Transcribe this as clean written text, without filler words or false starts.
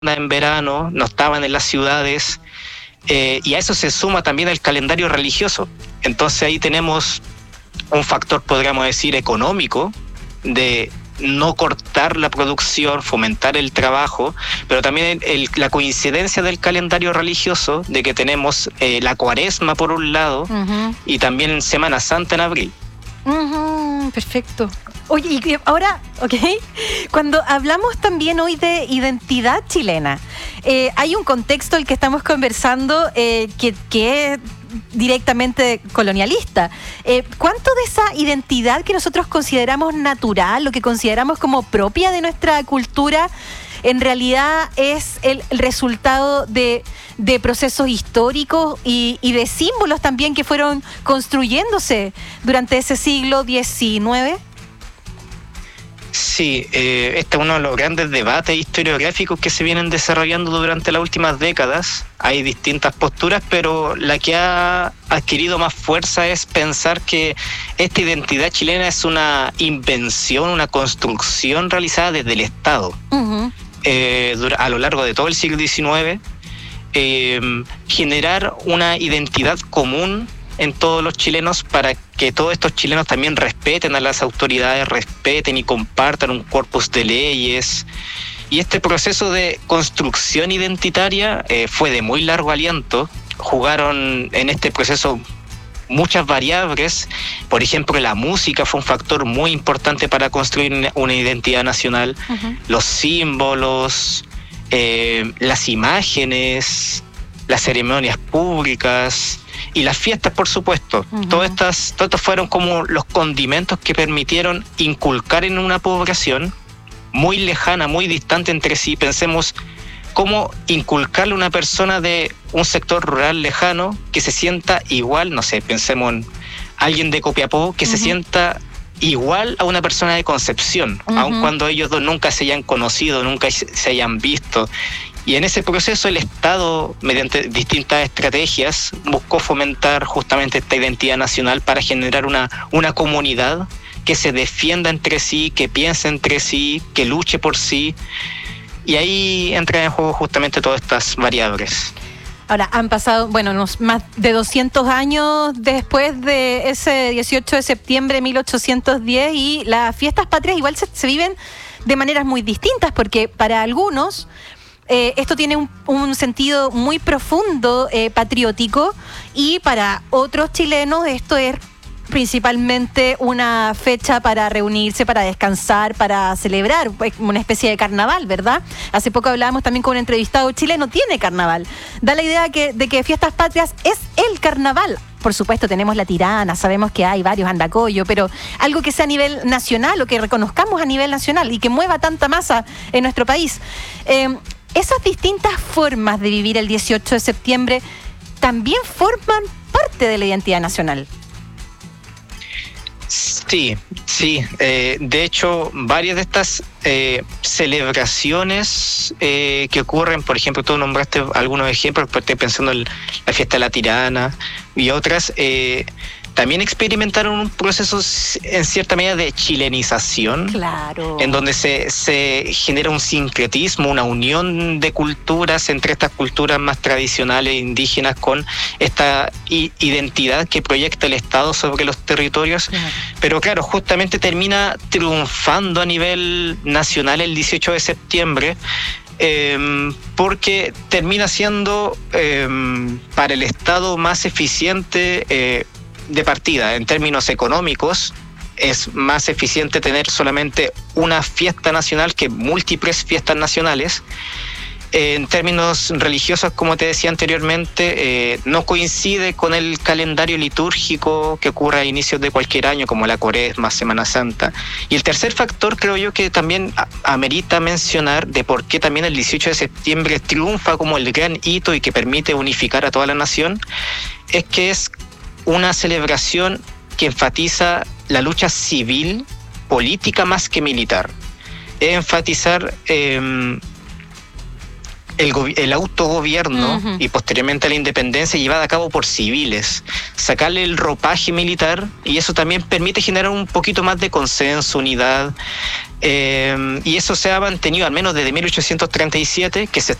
en verano, no estaban en las ciudades, y a eso se suma también el calendario religioso. Entonces ahí tenemos un factor, podríamos decir, económico, de no cortar la producción, fomentar el trabajo, pero también la coincidencia del calendario religioso, de que tenemos la Cuaresma por un lado, y también Semana Santa en abril. Perfecto. Oye, y ahora, cuando hablamos también hoy de identidad chilena, hay un contexto el que estamos conversando que es directamente colonialista. ¿Cuánto de esa identidad que nosotros consideramos natural, lo que consideramos como propia de nuestra cultura, en realidad es el resultado de procesos históricos y de símbolos también que fueron construyéndose durante ese siglo XIX? Sí, este es uno de los grandes debates historiográficos que se vienen desarrollando durante las últimas décadas. Hay distintas posturas, pero la que ha adquirido más fuerza es pensar que esta identidad chilena es una invención, una construcción realizada desde el Estado. A lo largo de todo el siglo XIX, generar una identidad común en todos los chilenos para que todos estos chilenos también respeten a las autoridades, respeten y compartan un corpus de leyes. Y este proceso de construcción identitaria fue de muy largo aliento. Jugaron en este proceso muchas variables. Por ejemplo, la música fue un factor muy importante para construir una identidad nacional. Los símbolos, las imágenes, las ceremonias públicas y las fiestas, por supuesto. Todos estos fueron como los condimentos que permitieron inculcar en una población muy lejana, muy distante entre sí. Pensemos cómo inculcarle a una persona de un sector rural lejano que se sienta igual, no sé, pensemos en alguien de Copiapó que se sienta igual a una persona de Concepción, aun cuando ellos dos nunca se hayan conocido, nunca se hayan visto. Y en ese proceso el Estado, mediante distintas estrategias, buscó fomentar justamente esta identidad nacional para generar una comunidad que se defienda entre sí, que piense entre sí, que luche por sí. Y ahí entran en juego justamente todas estas variables. Ahora, han pasado, más de 200 años después de ese 18 de septiembre de 1810 y las fiestas patrias igual se viven de maneras muy distintas, porque para algunos esto tiene un sentido muy profundo patriótico, y para otros chilenos esto es principalmente una fecha para reunirse, para descansar, para celebrar, una especie de carnaval, ¿verdad? Hace poco hablábamos también con un entrevistado chileno, tiene carnaval. Da la idea de que Fiestas Patrias es el carnaval. Por supuesto tenemos la Tirana, sabemos que hay varios andacollo, pero algo que sea a nivel nacional o que reconozcamos a nivel nacional y que mueva tanta masa en nuestro país. Esas distintas formas de vivir el 18 de septiembre también forman parte de la identidad nacional. Sí. De hecho, varias de estas celebraciones que ocurren, por ejemplo, tú nombraste algunos ejemplos, pero estoy pensando en la fiesta de la Tirana y otras, también experimentaron un proceso en cierta medida de chilenización. Claro. En donde se genera un sincretismo, una unión de culturas entre estas culturas más tradicionales indígenas con esta identidad que proyecta el Estado sobre los territorios. Claro. Pero claro, justamente termina triunfando a nivel nacional el 18 de septiembre, porque termina siendo para el Estado más eficiente de partida. En términos económicos, es más eficiente tener solamente una fiesta nacional que múltiples fiestas nacionales. En términos religiosos, como te decía anteriormente, no coincide con el calendario litúrgico que ocurre a inicios de cualquier año, como la Cuaresma, Semana Santa. Y el tercer factor, creo yo, que también amerita mencionar de por qué también el 18 de septiembre triunfa como el gran hito y que permite unificar a toda la nación, es que es una celebración que enfatiza la lucha civil, política más que militar. Enfatizar el el autogobierno y posteriormente la independencia llevada a cabo por civiles, sacarle el ropaje militar, y eso también permite generar un poquito más de consenso, unidad, y eso se ha mantenido al menos desde 1837, que se